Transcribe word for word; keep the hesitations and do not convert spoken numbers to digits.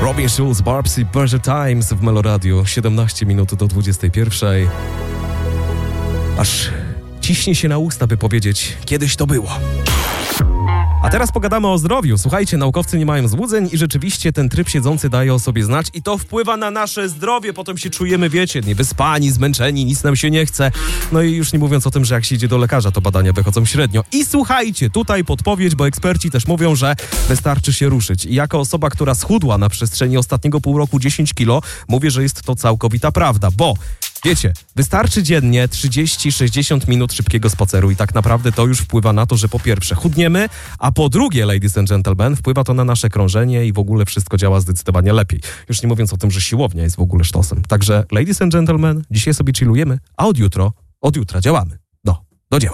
Robin Schulz, Barbs i Better Times w Meloradiu. siedemnaście minut do dwudziestej pierwszej. Aż ciśnie się na usta, by powiedzieć, kiedyś to było. A teraz pogadamy o zdrowiu. Słuchajcie, naukowcy nie mają złudzeń i rzeczywiście ten tryb siedzący daje o sobie znać i to wpływa na nasze zdrowie. Potem się czujemy, wiecie, niewyspani, zmęczeni, nic nam się nie chce. No i już nie mówiąc o tym, że jak się idzie do lekarza, to badania wychodzą średnio. I słuchajcie, tutaj podpowiedź, bo eksperci też mówią, że wystarczy się ruszyć. I jako osoba, która schudła na przestrzeni ostatniego pół roku dziesięć kilo, mówię, że jest to całkowita prawda, bo wiecie, wystarczy dziennie trzydzieści sześćdziesiąt minut szybkiego spaceru i tak naprawdę to już wpływa na to, że po pierwsze chudniemy, a po drugie, ladies and gentlemen, wpływa to na nasze krążenie i w ogóle wszystko działa zdecydowanie lepiej. Już nie mówiąc o tym, że siłownia jest w ogóle sztosem. Także, ladies and gentlemen, dzisiaj sobie chillujemy, a od jutro, od jutra działamy.